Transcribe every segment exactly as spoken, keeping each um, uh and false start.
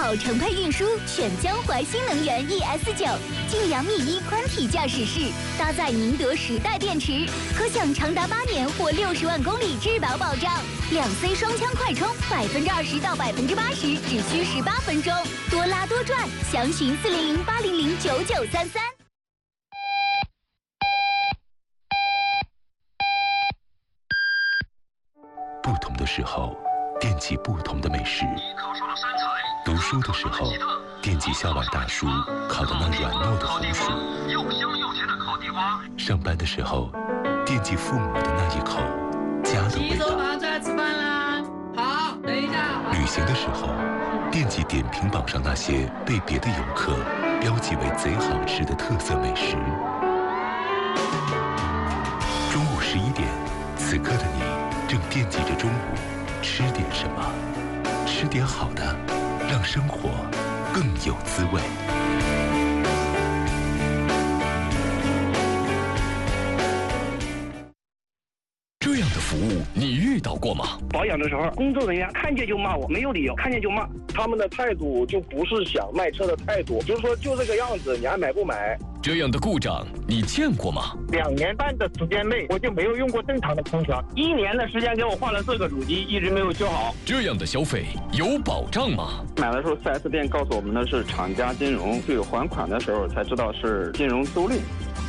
好乘配运输选江淮新能源 E S 九，晋阳 米 一宽体驾驶室，搭载宁德时代电池，可享长达八年或六十万公里质保保障。两 C 双枪快充，百分之二十到百分之八十只需十八分钟，多拉多赚，详询四零零八零零九九三三。 不同的时候，惦记不同的美食。读书的时候，惦记校外大叔烤的那软糯的红薯； 又香又甜的烤地瓜。 上班的时候，惦记父母的那一口家的味道。 洗手房出来吃饭啦！好，等一下。 旅行的时候，惦记点评榜上那些被别的游客标记为贼好吃的特色美食。中午十一点，此刻的你正惦记着中午吃点什么，吃点好的，让生活更有滋味。 这样的服务你遇到过吗？ 保养的时候，工作人员看见就骂我，没有理由，看见就骂。 他们的态度就不是想卖车的态度，就是说就这个样子，你还买不买？ 这样的故障你见过吗？ 两年半的时间内，我就没有用过正常的空调。一年的时间给我换了四个主机，一直没有修好。 这样的消费有保障吗？ 买的时候 四 S 店告诉我们的是厂家金融，对还款的时候才知道是金融租赁。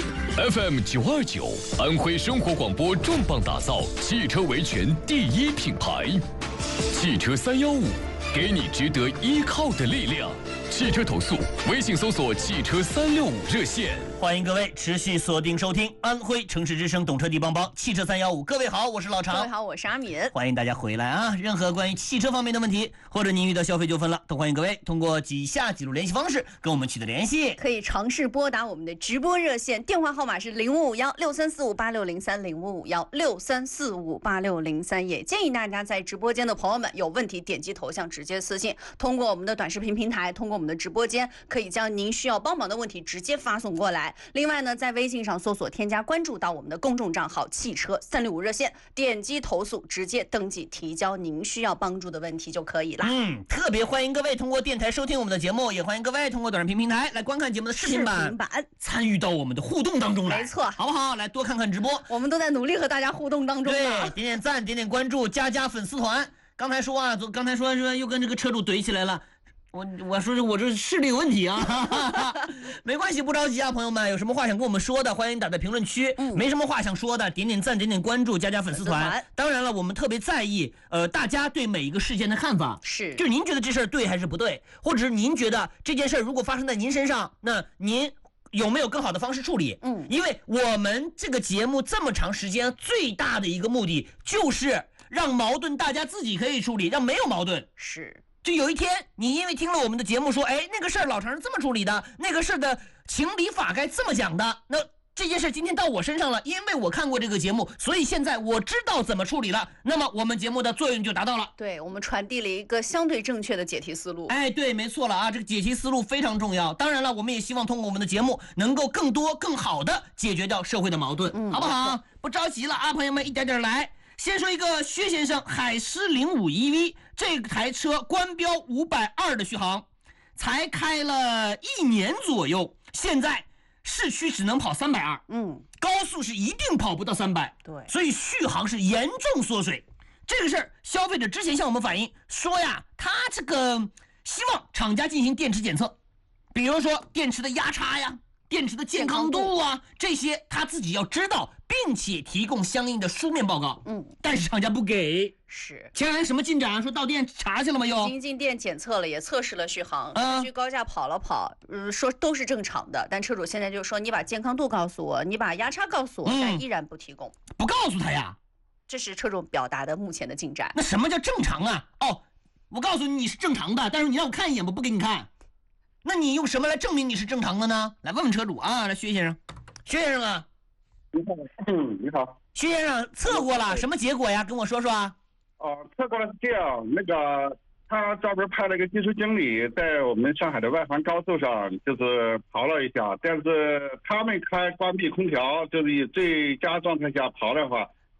F M 九二九，安徽生活广播重磅打造汽车维权第一品牌，汽车三幺五，给你值得依靠的力量。汽车投诉，微信搜索汽车三六五热线。 欢迎各位持续锁定收听安徽城市之声懂车帝帮帮汽车三幺五。各位好，我是老常。 各位好，我是阿敏。 欢迎大家回来啊！任何关于汽车方面的问题，或者您遇到消费纠纷了，都欢迎各位通过以下几路联系方式跟我们取得联系。 可以尝试拨打我们的直播热线，电话号码是零五五幺六三四五八六零三零五五幺六三四五八六零三。也建议大家在直播间的朋友们有问题点击头像直接私信，通过我们的短视频平台，通过我们的直播间，可以将您需要帮忙的问题直接发送过来。另外呢，在微信上搜索添加关注到我们的公众账号汽车三六五热线，点击投诉，直接登记提交您需要帮助的问题就可以了。 嗯，特别欢迎各位通过电台收听我们的节目，也欢迎各位通过短视频平台来观看节目的视频版， 视频版参与到我们的互动当中来。 没错， 好不好？来多看看直播， 我们都在努力和大家互动当中。 对，点点赞，点点关注，加加粉丝团。刚才说啊，刚才说说又跟这个车主怼起来了。我我说我这视力有问题啊，没关系，不着急啊，朋友们，有什么话想跟我们说的，欢迎打在评论区。嗯，没什么话想说的，点点赞，点点关注，加加粉丝团。粉丝团当然了，我们特别在意，呃，大家对每一个事件的看法。 是， 就是您觉得这事儿对还是不对，或者是您觉得这件事儿如果发生在您身上，那您有没有更好的方式处理？嗯，因为我们这个节目这么长时间，最大的一个目的就是让矛盾大家自己可以处理，让没有矛盾。 是。 就有一天，你因为听了我们的节目说，哎，那个事儿老常是这么处理的，那个事儿的情理法该这么讲的，那这件事今天到我身上了，因为我看过这个节目，所以现在我知道怎么处理了，那么我们节目的作用就达到了。 对，我们传递了一个相对正确的解题思路。 哎，对，没错了啊，这个解题思路非常重要。当然了，我们也希望通过我们的节目，能够更多、更好的解决掉社会的矛盾，嗯、好不好？不着急了啊，朋友们，一点点来。先说一个薛先生，海狮零五 E V 这台车官标五百二的续航，才开了一年左右，现在市区只能跑三百二，嗯，高速是一定跑不到三百， 对， 所以续航是严重缩水。这个事儿，消费者之前向我们反映说呀，他这个希望厂家进行电池检测，比如说电池的压差呀。电池的健康度啊，这些他自己要知道，并且提供相应的书面报告。嗯，但是厂家不给。 是。前两天什么进展？说到店查去了吗？又已经进店检测了，也测试了续航，市区高架跑了跑，嗯，说都是正常的。但车主现在就说，你把健康度告诉我，你把压差告诉我，嗯、但依然不提供。 不告诉他呀？ 这是车主表达的目前的进展。 那什么叫正常啊？哦，我告诉你你是正常的，但是你让我看一眼，我不给你看。那你用什么来证明你是正常的呢？来问问车主啊，来薛先生，薛先生啊， 你好，嗯，你好， 薛先生测过了，什么结果呀？跟我说说啊。 哦、呃，测过了是这样，那个他专门派了一个技术经理在我们上海的外环高速上，就是跑了一下，但是他们开关闭空调，就是以最佳状态下跑的话，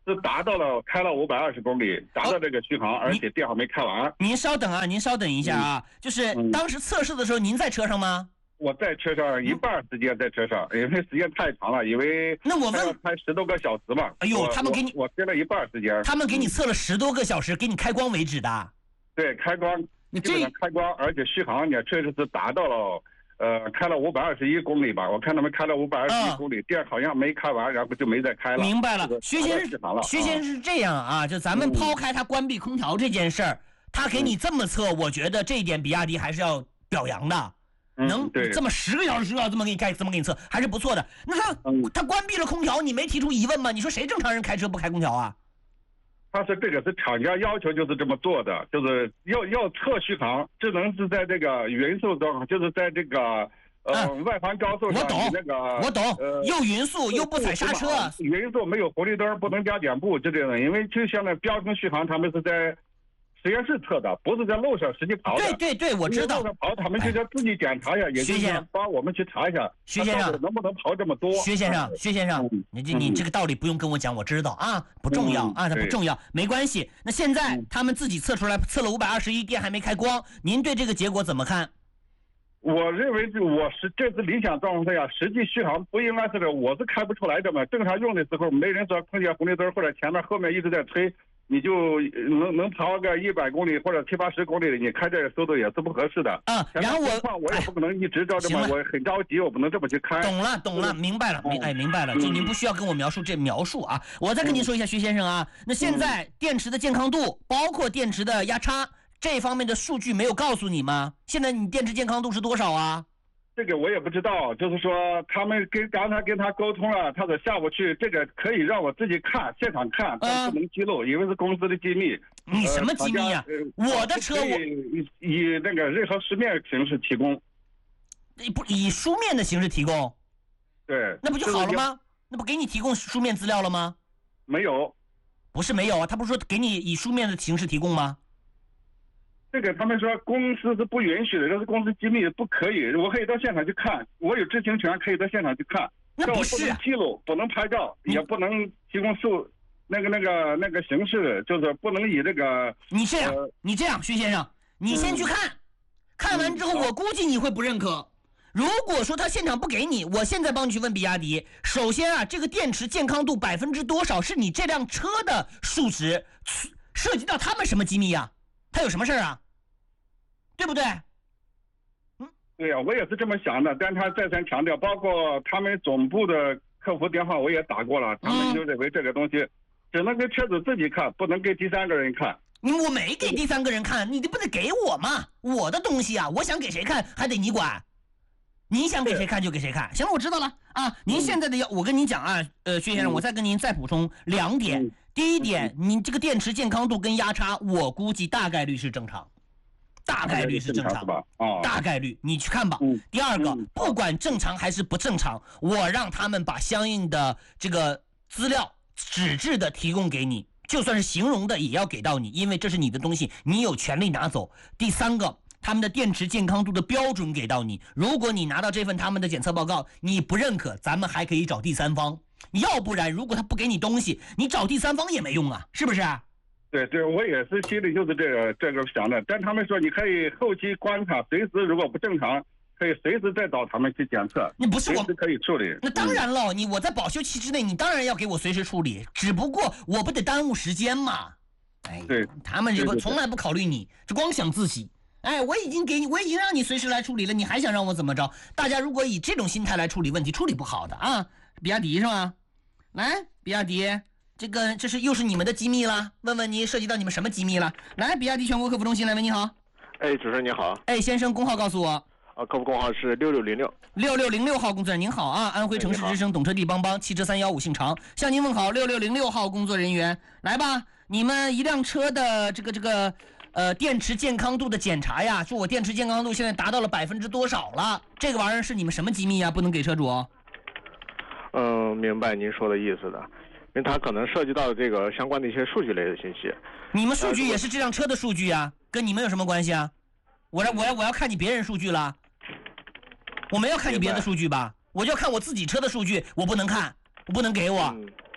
是达到了开了五百二十公里，达到这个续航， 哦、 而且电还没开完。 您稍等啊，您稍等一下啊，嗯、就是当时测试的时候，您在车上吗？ 我在车上一半时间在车上，因为时间太长了，因为那我们开十多个小时嘛。 哎呦，他们给你我开了一半时间。 他们给你测了十多个小时，给你开光为止的。 对，开光，基本上开光，而且续航也确实是达到了，呃，开了五百二十一公里吧。我看他们开了五百二十一公里，电好像没开完，然后就没再开了。 明白了，薛先生，薛先生是这样啊，就咱们抛开他关闭空调这件事儿，他给你这么测，我觉得这一点比亚迪还是要表扬的。能这么十个小时啊，这么给你开，这么给你测，还是不错的。那他、嗯、他关闭了空调，你没提出疑问吗？你说谁正常人开车不开空调啊？ 他说这个是厂家要求，就是这么做的，就是要要测续航，只能是在这个匀速中，就是在这个呃、啊、外环高速上。 我懂， 那个我懂，呃、又匀速又不踩刹车， 匀速没有红绿灯，不能加减步，就这样。因为就像那标准续航，他们是在实验室测的，不是在路上实际跑的。 对对对，我知道。 路上跑，他们就要自己检查呀，也就是帮我们去查一下。 薛先生， 能不能跑这么多？ 薛先生，薛先生，你这你这个道理不用跟我讲，我知道啊，不重要啊，它不重要，没关系。那现在他们自己测出来，测了五百二十一，电还没开光，您对这个结果怎么看？ 我认为这我是这是理想状况下，实际续航不应该是的，我是开不出来的嘛。正常用的时候，没人说碰见红绿灯或者前面后面一直在推。你就能能跑个一百公里或者七八十公里，你开这个速度也是不合适的。 啊，然后我我也不可能一直照这么，我很着急，我不能这么去开。 懂了，懂了，明白了，明哎明白了，就您不需要跟我描述这描述啊。我再跟您说一下，薛先生啊，那现在电池的健康度，包括电池的压差这方面的数据没有告诉你吗？现在你电池健康度是多少啊？ 这个我也不知道，就是说他们跟刚才跟他沟通了，他说下午去，这个可以让我自己看，现场看，但不能记录，因为是公司的机密。 你什么机密呀、啊呃？我的车我以以那个任何书面形式提供， 不以书面的形式提供， 对， 那不就好了吗？那不给你提供书面资料了吗？ 没有， 不是没有啊，他不是说给你以书面的形式提供吗？ 这个他们说公司是不允许的，这是公司机密，不可以。我可以到现场去看，我有知情权，可以到现场去看。 那不是、啊、 不能记录，不能拍照，也不能提供数那个那个那个形式，就是不能以这个。 你这样，呃、你这样，薛先生，你先去看，嗯、看完之后，我估计你会不认可。如果说他现场不给你，我现在帮你去问比亚迪。首先啊，这个电池健康度百分之多少是你这辆车的数值，涉及到他们什么机密呀？他有什么事儿啊？对不对？ 嗯，对呀、啊，我也是这么想的。但他再三强调，包括他们总部的客服电话我也打过了，他们就认为这个东西只能给车主自己看，不能给第三个人看。 你我没给第三个人看，你不得给我吗？我的东西啊，我想给谁看还得你管。你想给谁看就给谁看。行了，我知道了啊。您现在的要，我跟您讲啊，呃，薛先生，我再跟您再补充两点。 嗯、 第一点，你这个电池健康度跟压差，我估计大概率是正常。大概率是正常吧，哦， 大概率你去看吧。 嗯、 第二个、 嗯， 不管正常还是不正常，我让他们把相应的这个资料纸质的提供给你，就算是形容的也要给到你，因为这是你的东西，你有权利拿走。第三个，他们的电池健康度的标准给到你，如果你拿到这份他们的检测报告，你不认可，咱们还可以找第三方。要不然，如果他不给你东西，你找第三方也没用啊，是不是？ 对对，我也是心里就是这个这个想的，但他们说你可以后期观察，随时如果不正常，可以随时再找他们去检测。 你不是我随时可以处理。 那当然了，嗯、你我在保修期之内，你当然要给我随时处理，只不过我不得耽误时间嘛。哎， 对， 他们这个从来不考虑你，只光想自己。哎，我已经给你，我已经让你随时来处理了，你还想让我怎么着？大家如果以这种心态来处理问题，处理不好的啊。比亚迪是吗？来，比亚迪。这个这是又是你们的机密了，问问你涉及到你们什么机密了？来，比亚迪全国客服中心，来，喂，你好。 哎，主持人你好。 哎，先生，工号告诉我。 啊，客服工号是六六零六。 六六零六号工作人员您好啊，安徽城市之声，懂车帝帮帮，汽车三幺五姓常，向您问好。六六零六号工作人员，来吧，你们一辆车的这个这个呃电池健康度的检查呀，说我电池健康度现在达到了百分之多少了？这个玩意儿是你们什么机密呀？不能给车主。 嗯，明白您说的意思的。因为它可能涉及到这个相关的一些数据类的信息。 你们数据也是这辆车的数据啊，跟你们有什么关系啊？我要我要我要看你别人数据了，我没要看你别的数据吧？我就要看我自己车的数据，我不能看，我不能给我。 嗯、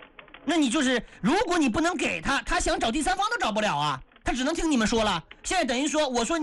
那你就是如果你不能给他，他想找第三方都找不了啊，他只能听你们说了。现在等于说我说